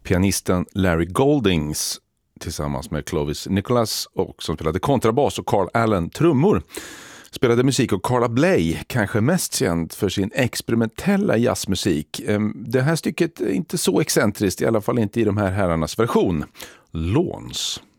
pianisten Larry Goldings tillsammans med Clovis Nicholas och som spelade kontrabas och Carl Allen trummor. Spelade musik och Carla Bley, kanske mest känd för sin experimentella jazzmusik. Det här stycket är inte så excentriskt, i alla fall inte i de här herrarnas version. Lawns.